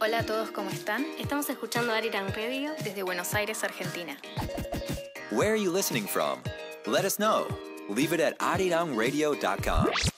Hola a todos, ¿cómo están? Estamos escuchando Arirang Radio desde Buenos Aires, Argentina. Where are you listening from? Let us know. Leave it at arirangradio.com.